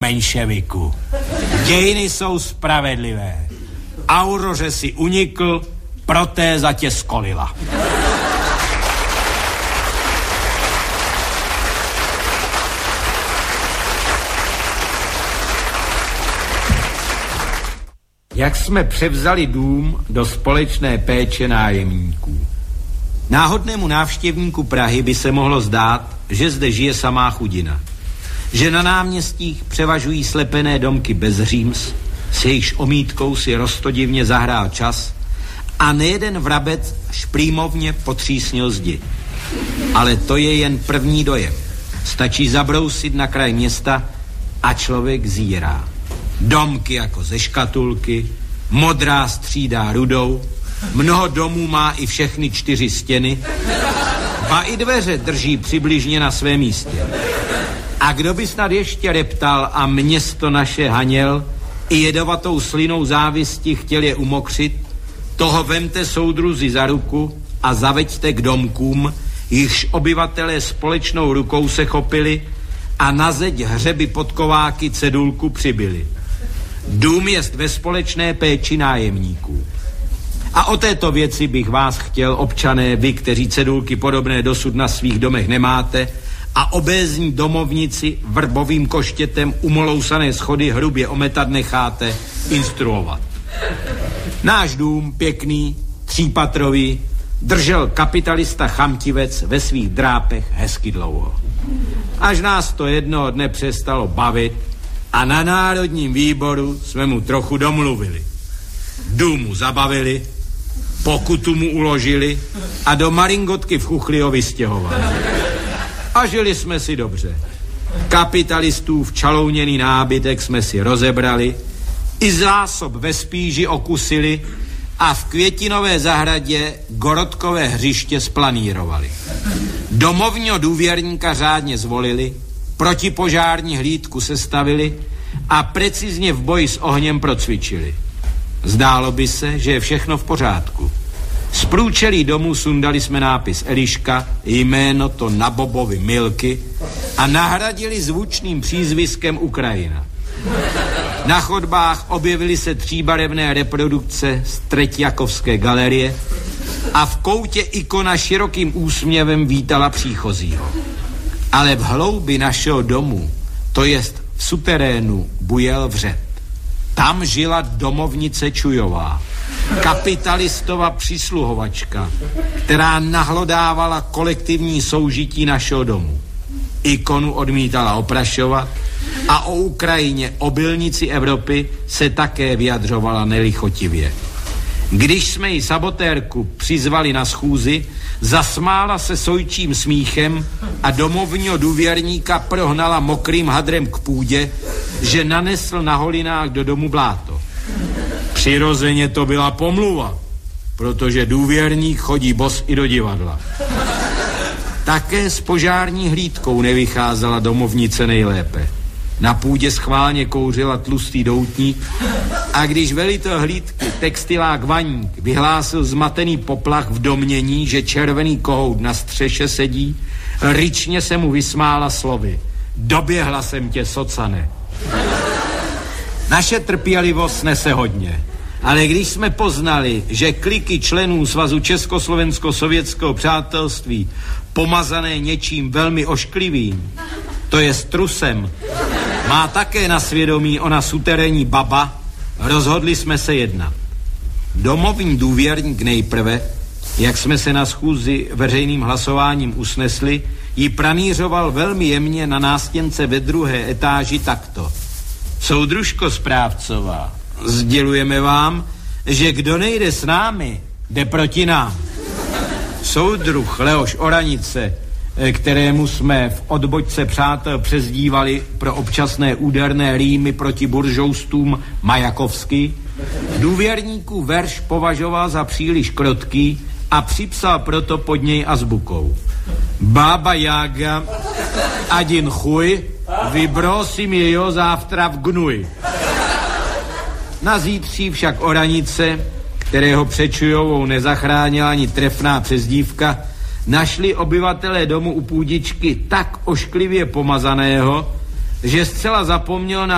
menševiku. Dějiny jsou spravedlivé. Auroře si unikl, protéza tě skolila. Jak jsme převzali dům do společné péče nájemníků. Náhodnému návštěvníku Prahy by se mohlo zdát, že zde žije samá chudina. Že na náměstích převažují slepené domky bez říms, s jejichž omítkou si roztodivně zahrál čas a nejeden vrabec šprýmovně potřísnil zdi. Ale to je jen první dojem. Stačí zabrousit na kraj města a člověk zírá. Domky jako ze škatulky, modrá střídá rudou, mnoho domů má i všechny 4 stěny, ba i dveře drží přibližně na svém místě. A kdo by snad ještě reptal a město naše haněl, i jedovatou slinou závisti chtěl je umokřit, toho vemte soudruzi za ruku a zaveďte k domkům, jichž obyvatelé společnou rukou se chopili a na zeď hřeby pod kováky cedulku přibyli. Dům jest ve společné péči nájemníků. A o této věci bych vás chtěl, občané, vy, kteří cedulky podobné dosud na svých domech nemáte a obézní domovnici vrbovým koštětem umolousané schody hrubě ometat necháte, instruovat. Náš dům, pěkný, 3patrový, držel kapitalista chamtivec ve svých drápech hezky dlouho. Až nás to jednoho dne přestalo bavit a na Národním výboru jsme mu trochu domluvili. Dům mu zabavili, pokutu mu uložili a do maringotky v Chuchli ho vystěhovali. A žili jsme si dobře. Kapitalistů v čalouněný nábytek jsme si rozebrali, i zásob ve Spíži okusili a v Květinové zahradě Gorodkové hřiště splanírovali. Domovního důvěrníka řádně zvolili, protipožární hlídku sestavili a precizně v boji s ohněm procvičili. Zdálo by se, že je všechno v pořádku. Z průčelí domu sundali jsme nápis Eliška, jméno to na Bobovi Milky a nahradili zvučným přízviskem Ukrajina. Na chodbách objevily se 3barevné reprodukce z Tretjakovské galerie a v koutě ikona širokým úsměvem vítala příchozího. Ale v hloubi našeho domu, to jest v suterénu, bujel vřet. Tam žila domovnice Čujová, kapitalistova přisluhovačka, která nahlodávala kolektivní soužití našeho domu. Ikonu odmítala oprašovat a o Ukrajině, obilnici Evropy, se také vyjadřovala nelichotivě. Když jsme ji sabotérku přizvali na schůzi, zasmála se sojčím smíchem a domovního důvěrníka prohnala mokrým hadrem k půdě, že nanesl na holinách do domu bláto. Přirozeně to byla pomluva, protože důvěrník chodí bos i do divadla. Také s požární hlídkou nevycházela domovnice nejlépe. Na půdě schválně kouřila tlustý doutník a když velitel hlídky, textilák Vaník, vyhlásil zmatený poplach v domnění, že červený kohout na střeše sedí, ryčně se mu vysmála slovy: doběhla jsem tě, socane. Naše trpělivost nese hodně, ale když jsme poznali, že kliky členů Svazu Československo-sovětského přátelství, pomazané něčím velmi ošklivým, to je trusem, má také na svědomí ona suterénní baba, rozhodli jsme se jednat. Domovní důvěrník nejprve, jak jsme se na schůzi veřejným hlasováním usnesli, ji pranířoval velmi jemně na nástěnce ve 2. etáži takto: soudružko Správcová, sdělujeme vám, že kdo nejde s námi, jde proti nám. Soudruh Leoš Oranice, kterému jsme v odbočce přátel přezdívali pro občasné úderné rýmy proti buržoustům Majakovský, důvěrníků verš považoval za příliš krotký a připsal proto pod něj azbukou: Baba Jaga, adin chuj, vybrosím jeho závtra v gnuj. Na zítří však Oranice, kterého před Čujovou nezachránila ani trefná přezdívka, našli obyvatelé domu u půdičky tak ošklivě pomazaného, že zcela zapomněl na